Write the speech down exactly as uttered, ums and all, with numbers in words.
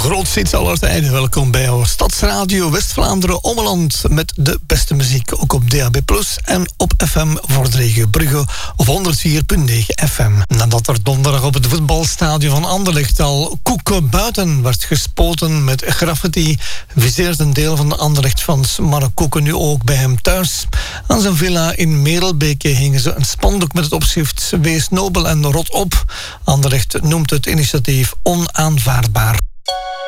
grootste hits aller tijden. Welkom bij jouw Stadsradio West-Vlaanderen Ommeland met de beste muziek. Ook op D A B plus, en op F M voor de regio Brugge op honderd vier komma negen F M. Nadat er donderdag op het voetbalstadion van Anderlecht al koeken buiten werd gespoten met graffiti, viseert een deel van de Anderlecht-fans maar koeken nu ook bij hem thuis. Aan zijn villa in Merelbeke hingen ze een spandoek met het opschrift "Wees nobel en rot op". Anderlecht noemt het initiatief onaanvaardbaar.